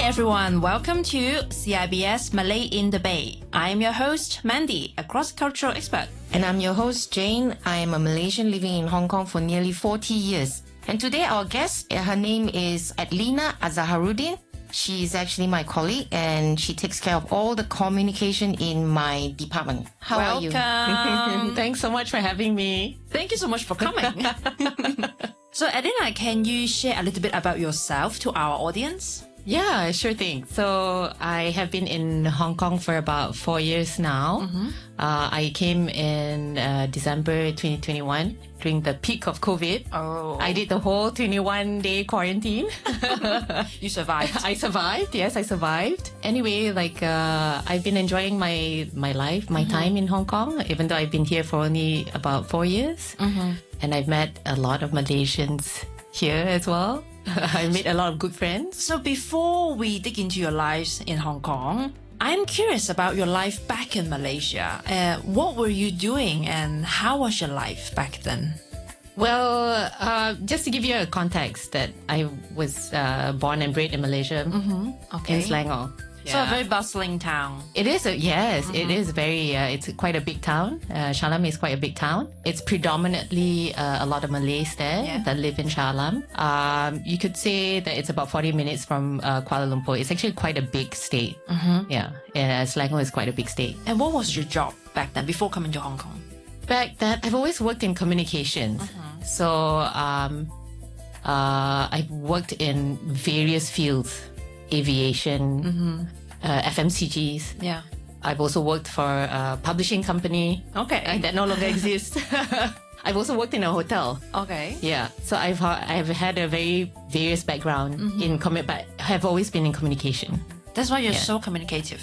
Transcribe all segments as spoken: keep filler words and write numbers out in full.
everyone, welcome to C I B S Malay in the Bay. I am your host, Mandy, a cross-cultural expert. And I'm your host, Jane. I am a Malaysian living in Hong Kong for nearly forty years. And today our guest, her name is Adlina Azharuddin. She is actually my colleague and she takes care of all the communication in my department. How welcome. are you? Thanks so much for having me. Thank you so much for coming. So Adlina, can you share a little bit about yourself to our audience? Yeah, sure thing. So I have been in Hong Kong for about four years now. Mm-hmm. Uh, I came in uh, December twenty twenty-one during the peak of COVID. Oh. I did the whole twenty-one day quarantine. You survived. I survived. Yes, I survived. Anyway, like uh, I've been enjoying my my life, my mm-hmm. time in Hong Kong, even though I've been here for only about four years. Mm-hmm. And I've met a lot of Malaysians here as well. I made a lot of good friends. So before we dig into your lives in Hong Kong, I'm curious about your life back in Malaysia. Uh, what were you doing and how was your life back then? Well, uh, just to give you a context that I was uh, born and bred in Malaysia, mm-hmm. okay. in Selangor. Yeah. So a very bustling town. It is, a, yes, mm-hmm. it is very, uh, it's quite a big town. Uh, Shah Alam is quite a big town. It's predominantly uh, a lot of Malays there yeah. that live in Shah Alam. Um, you could say that it's about forty minutes from uh, Kuala Lumpur. It's actually quite a big state. Mm-hmm. Yeah, uh, Selangor is quite a big state. And what was your job back then before coming to Hong Kong? Back then, I've always worked in communications. Mm-hmm. So um, uh, I've worked in various fields. Aviation, mm-hmm. uh, F M C Gs. Yeah. I've also worked for a publishing company. Okay. Uh, that no longer exists. I've also worked in a hotel. Okay. Yeah. So I've I've had a very various background mm-hmm. in commu- but have always been in communication. That's why you're yeah. so communicative.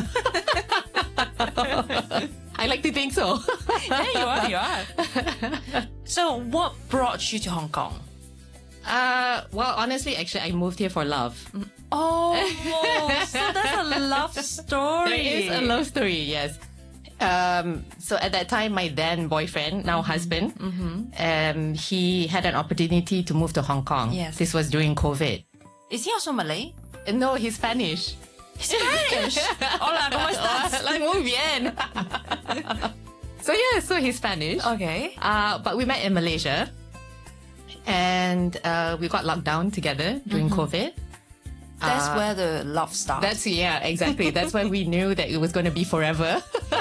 I like to think so. Yeah, you are. You are. So, what brought you to Hong Kong? Uh, well, honestly, actually, I moved here for love. Oh, so that's a love story. There is a love story, yes. Um, so at that time, my then boyfriend, now mm-hmm. husband, mm-hmm. um, he had an opportunity to move to Hong Kong. Yes. This was during COVID. Is he also Malay? No, he's Spanish. Spanish? Hola, ¿cómo estás? Hola, muy bien. So yeah, so he's Spanish. Okay. Uh, but we met in Malaysia. And uh, we got locked down together during mm-hmm. COVID. That's uh, where the love starts. That's, yeah, exactly. That's when we knew that it was going to be forever.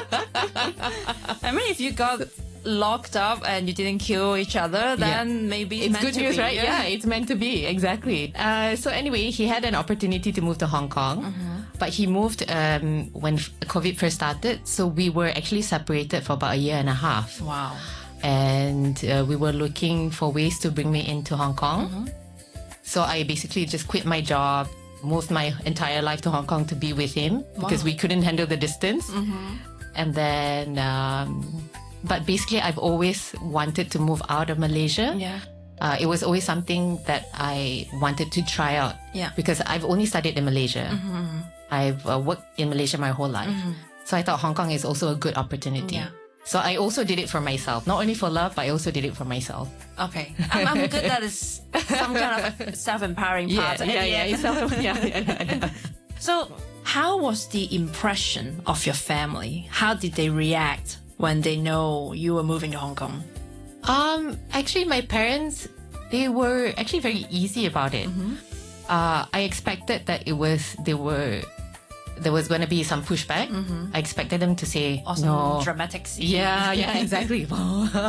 I mean, if you got locked up and you didn't kill each other, then yeah. maybe it's, it's meant good to news, be. right? Yeah. yeah, it's meant to be. Exactly. Uh, so anyway, he had an opportunity to move to Hong Kong. Mm-hmm. But he moved um, when COVID first started. So we were actually separated for about a year and a half. Wow. And uh, we were looking for ways to bring me into Hong Kong. Mm-hmm. So I basically just quit my job, moved my entire life to Hong Kong to be with him wow. because we couldn't handle the distance. Mm-hmm. And then, um, but basically I've always wanted to move out of Malaysia. Yeah. Uh, it was always something that I wanted to try out. Yeah. Because I've only studied in Malaysia. Mm-hmm. I've uh, worked in Malaysia my whole life. Mm-hmm. So I thought Hong Kong is also a good opportunity. Yeah. So I also did it for myself. Not only for love, but I also did it for myself. Okay. I'm, I'm good that is some kind of self-empowering part. Yeah, yeah, yeah, yeah. Self- yeah, yeah, yeah. So how was the impression of your family? How did they react when they know you were moving to Hong Kong? Um, actually, my parents, they were actually very easy about it. Mm-hmm. Uh, I expected that it was, they were... there was going to be some pushback. Mm-hmm. I expected them to say, awesome no. Dramatic scene. Yeah, yeah, exactly.